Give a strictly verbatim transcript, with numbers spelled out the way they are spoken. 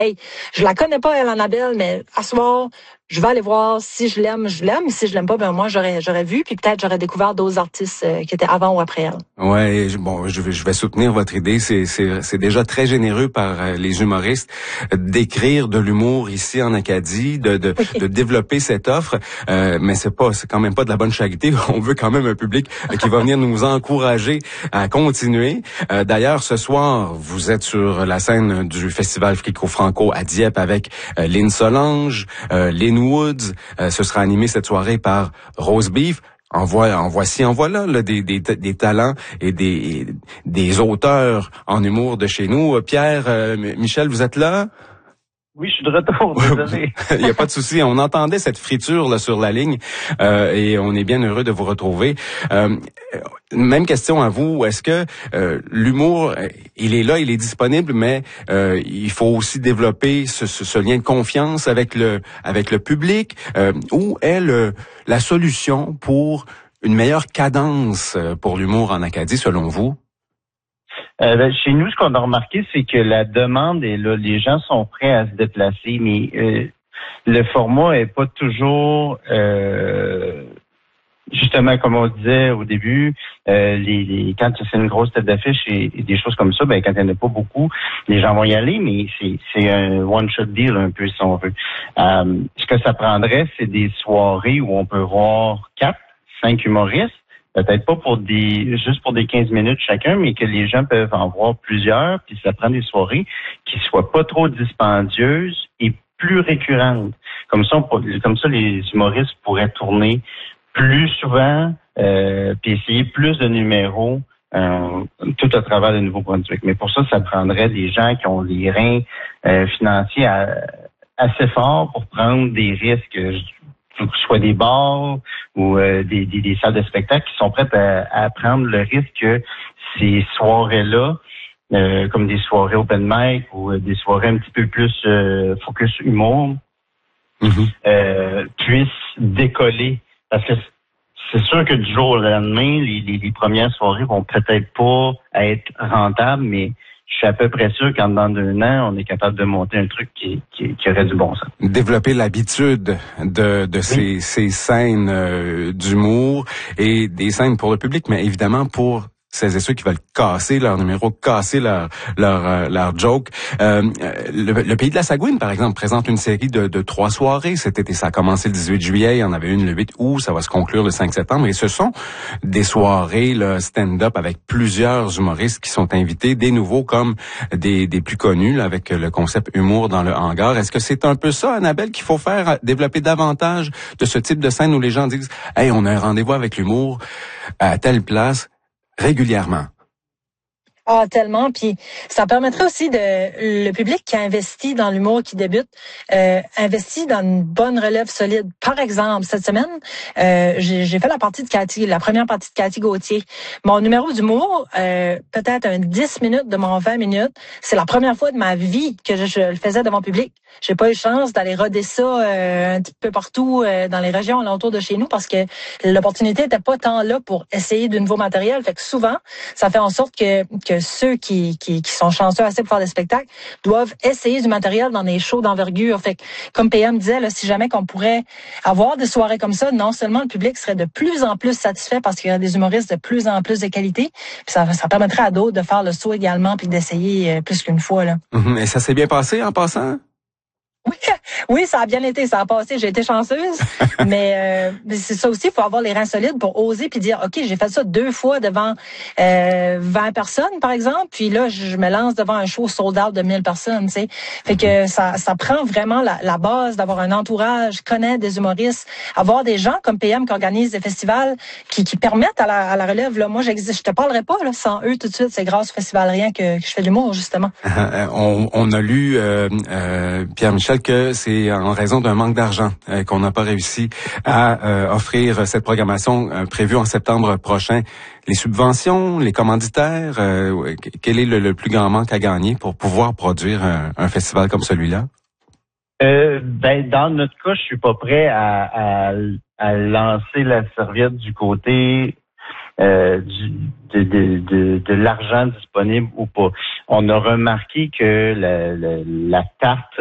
Hey, je la connais pas, elle, Annabelle, mais à ce soir, je vais aller voir. Si je l'aime, je l'aime. Si je l'aime pas, ben moi, j'aurais j'aurais vu. Puis peut-être j'aurais découvert d'autres artistes euh, qui étaient avant ou après elle. Ouais, bon, je vais, je vais soutenir votre idée. C'est, c'est, c'est déjà très généreux par euh, les humoristes euh, d'écrire de l'humour ici en Acadie, de, de, Oui. de développer cette offre. Euh, mais c'est pas, c'est quand même pas de la bonne charité. On veut quand même un public euh, qui va venir nous encourager à continuer. Euh, d'ailleurs, ce soir, vous êtes sur la scène du Festival Frico-Franco à Dieppe avec euh, Lynn Solange, euh, Lynn Woods. Euh, ce sera animé cette soirée par Rose Beef. En, voi- en voici, en voilà là, des, des, des talents et des, des auteurs en humour de chez nous. Pierre, euh, Michel, vous êtes là? Oui, je suis de retour, désolé. Il n'y a pas de souci. On entendait cette friture là sur la ligne euh, et on est bien heureux de vous retrouver. Euh, même question à vous. Est-ce que euh, l'humour, il est là, il est disponible, mais euh, il faut aussi développer ce, ce, ce lien de confiance avec le avec le public? Euh, où est le, la solution pour une meilleure cadence pour l'humour en Acadie, selon vous? Euh, ben, chez nous, ce qu'on a remarqué, c'est que la demande est là. Les gens sont prêts à se déplacer, mais euh, le format est pas toujours euh, justement comme on disait au début. Euh, les, les quand c'est une grosse tête d'affiche et, et des choses comme ça, ben quand il n'y en a pas beaucoup, les gens vont y aller, mais c'est c'est un one shot deal un peu si on veut. Euh, ce que ça prendrait, c'est des soirées où on peut voir quatre, cinq humoristes. Peut-être pas pour des juste pour des quinze minutes chacun, mais que les gens peuvent en voir plusieurs, puis ça prend des soirées qui soient pas trop dispendieuses et plus récurrentes. Comme ça, on, comme ça, les humoristes pourraient tourner plus souvent, euh, puis essayer plus de numéros euh, tout à travers le Nouveau-Brunswick. Mais pour ça, ça prendrait des gens qui ont les reins euh, financiers à, assez forts pour prendre des risques. Que ce soit des bars ou euh, des, des, des salles de spectacle qui sont prêtes à, à prendre le risque que ces soirées-là, euh, comme des soirées open mic ou euh, des soirées un petit peu plus euh, focus humour, mm-hmm. euh, puissent décoller. Parce que c'est sûr que du jour au lendemain, les, les, les premières soirées vont peut-être pas être rentables, mais je suis à peu près sûr qu'en dedans d'un an, on est capable de monter un truc qui, qui, qui aurait du bon sens. Développer l'habitude de, de ces, oui. ces scènes euh, d'humour et des scènes pour le public, mais évidemment pour celles et ceux qui veulent casser leur numéro, casser leur leur euh, leur joke. Euh, le, le Pays de la Sagouine, par exemple, présente une série de, de trois soirées cet été. Ça a commencé le dix-huit juillet, il y en avait une le huit août, ça va se conclure le cinq septembre. Et ce sont des soirées là, stand-up avec plusieurs humoristes qui sont invités, des nouveaux comme des, des plus connus, là, avec le concept humour dans le hangar. Est-ce que c'est un peu ça, Annabelle, qu'il faut faire, développer davantage de ce type de scène où les gens disent « Hey, on a un rendez-vous avec l'humour à telle place », régulièrement? Ah, tellement. Puis ça permettrait aussi de le public qui a investi dans l'humour, qui débute, euh, investit dans une bonne relève solide. Par exemple, cette semaine, euh, j'ai, j'ai fait la partie de Cathy, la première partie de Cathy Gauthier. Mon numéro d'humour, euh, peut-être un dix minutes de mon vingt minutes. C'est la première fois de ma vie que je, je le faisais devant public. J'ai pas eu chance d'aller roder ça euh, un petit peu partout euh, dans les régions alentour de chez nous parce que l'opportunité était pas tant là pour essayer de nouveaux matériels. Fait que souvent, ça fait en sorte que, que ceux qui, qui, qui sont chanceux assez pour faire des spectacles doivent essayer du matériel dans des shows d'envergure. Fait que, comme P M disait, là, si jamais qu'on pourrait avoir des soirées comme ça, non seulement le public serait de plus en plus satisfait parce qu'il y a des humoristes de plus en plus de qualité, puis ça, ça permettrait à d'autres de faire le saut également puis d'essayer plus qu'une fois, là. Et ça s'est bien passé en passant? Oui, oui, ça a bien été, ça a passé, j'ai été chanceuse, mais, euh, mais c'est ça aussi, il faut avoir les reins solides pour oser puis dire, ok, j'ai fait ça deux fois devant euh, vingt personnes, par exemple, puis là, je me lance devant un show sold out de mille personnes, tu sais. Fait que ça, ça prend vraiment la, la base d'avoir un entourage, connaître des humoristes, avoir des gens comme P M qui organisent des festivals qui, qui permettent à la, à la relève. Là, moi, j'existe, je te parlerai pas là, sans eux tout de suite. C'est grâce au Festival Rien que, que je fais de l'humour justement. on, on a lu euh, euh, Pierre-Michel que c'est en raison d'un manque d'argent euh, qu'on n'a pas réussi à euh, offrir cette programmation euh, prévue en septembre prochain. Les subventions, les commanditaires, euh, quel est le, le plus grand manque à gagner pour pouvoir produire un, un festival comme celui-là? Euh, ben, dans notre cas, je suis pas prêt à, à, à lancer la serviette du côté euh, du, de, de, de, de l'argent disponible ou pas. On a remarqué que la, la, la tarte